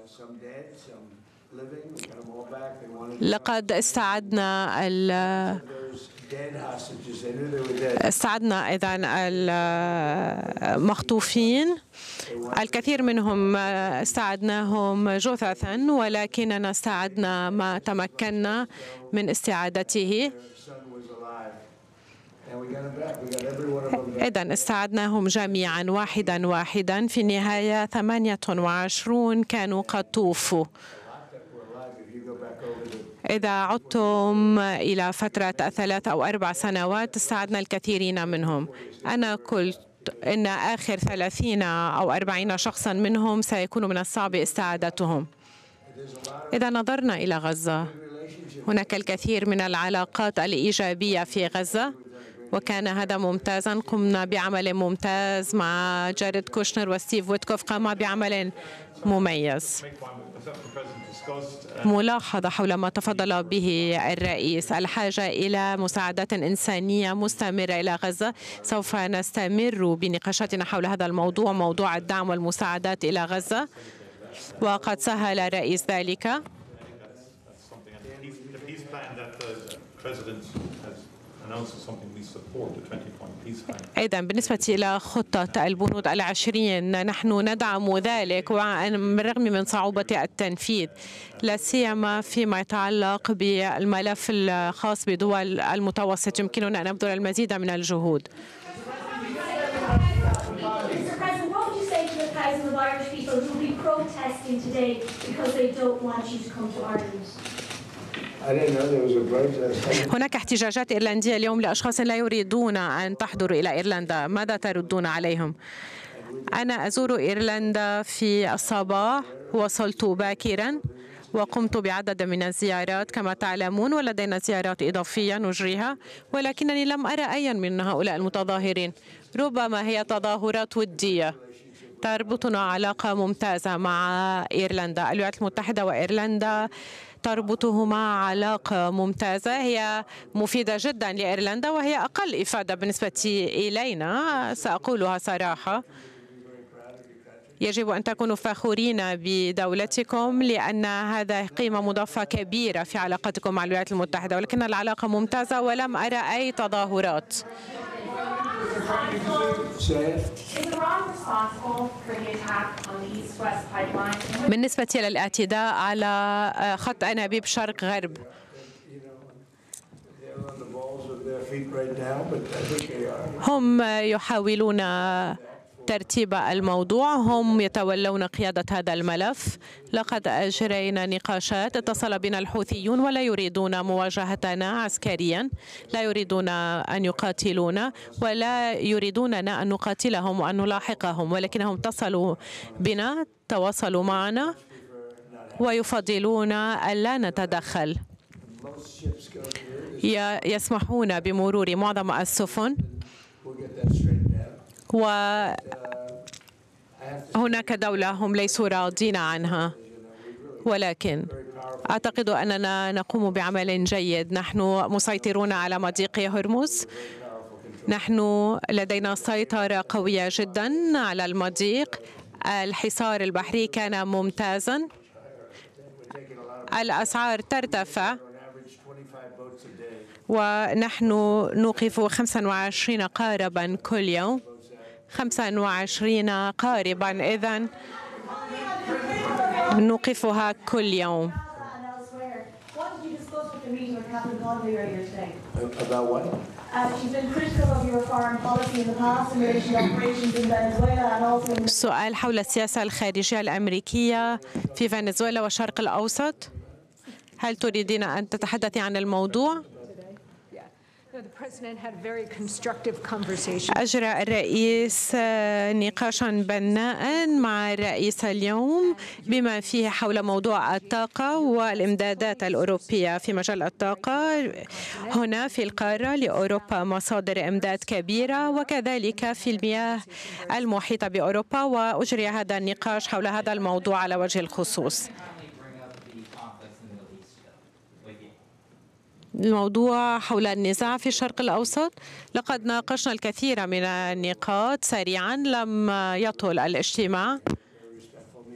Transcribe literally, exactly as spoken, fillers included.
لقد استعدنا استعدنا إذن المخطوفين، الكثير منهم استعدناهم جثثا، ولكننا استعدنا ما تمكنا من استعادته. إذن استعدناهم جميعا واحدا واحدا. في النهاية ثمانية وعشرون كانوا قد توفوا. إذا عدتم إلى فترة ثلاث أو أربع سنوات استعدنا الكثيرين منهم. أنا قلت إن آخر ثلاثين أو أربعين شخصا منهم سيكون من الصعب استعادتهم. إذا نظرنا إلى غزة، هناك الكثير من العلاقات الإيجابية في غزة، وكان هذا ممتازا. قمنا بعمل ممتاز مع جاريد كوشنر وستيف ويتكوف، قام بعمل مميز. ملاحظة حول ما تفضل به الرئيس، الحاجة إلى مساعدات إنسانية مستمرة إلى غزة. سوف نستمر بنقاشاتنا حول هذا الموضوع، موضوع الدعم والمساعدات إلى غزة، وقد سهل الرئيس ذلك. أيضا بالنسبة إلى خطة البنود العشرين، نحن ندعم ذلك بالرغم من صعوبة التنفيذ، لا سيما فيما يتعلق بالملف الخاص بدول المتوسط. يمكننا أن نبذل المزيد من الجهود. هناك احتجاجات إيرلندية اليوم لأشخاص لا يريدون أن تحضروا إلى إيرلندا، ماذا تردون عليهم؟ أنا أزور إيرلندا في الصباح، وصلت باكرا وقمت بعدد من الزيارات كما تعلمون، ولدينا زيارات إضافية نجريها، ولكنني لم أرى أي من هؤلاء المتظاهرين. ربما هي تظاهرات ودية. تربطنا علاقة ممتازة مع إيرلندا. الولايات المتحدة وإيرلندا تربطهما علاقة ممتازة، هي مفيدة جدا لإيرلندا وهي أقل إفادة بالنسبة إلينا، سأقولها صراحة. يجب أن تكونوا فخورين بدولتكم، لأن هذا قيمة مضافة كبيرة في علاقتكم مع الولايات المتحدة، ولكن العلاقة ممتازة ولم أرى أي تظاهرات. بالنسبة للاعتداء على خط أنابيب شرق غرب، هم يحاولون ترتيب الموضوع، هم يتولون قيادة هذا الملف. لقد أجرينا نقاشات، اتصل بنا الحوثيون ولا يريدون مواجهتنا عسكريا، لا يريدون أن يقاتلونا ولا يريدوننا أن نقاتلهم وأن نلاحقهم، ولكنهم اتصلوا بنا، تواصلوا معنا ويفضلون ألا نتدخل. يسمحون بمرور معظم السفن، وهناك دولة هم ليسوا راضين عنها، ولكن أعتقد أننا نقوم بعمل جيد. نحن مسيطرون على مضيق هرمز، نحن لدينا سيطرة قوية جدا على المضيق. الحصار البحري كان ممتازا، الأسعار ترتفع، ونحن نوقف خمسة وعشرين قاربا كل يوم، خمسة وعشرين قاربا إذن نوقفها كل يوم. سؤال حول السياسة الخارجية الأمريكية في فنزويلا والشرق الأوسط، هل تريدين أن تتحدثي عن الموضوع؟ أجرى الرئيس نقاشا بناء مع الرئيس اليوم بما فيه حول موضوع الطاقة والإمدادات الأوروبية في مجال الطاقة. هنا في القارة لأوروبا مصادر إمداد كبيرة، وكذلك في المياه المحيطة بأوروبا، وأجري هذا النقاش حول هذا الموضوع على وجه الخصوص. الموضوع حول النزاع في الشرق الأوسط، لقد ناقشنا الكثير من النقاط سريعا، لم يطل الاجتماع.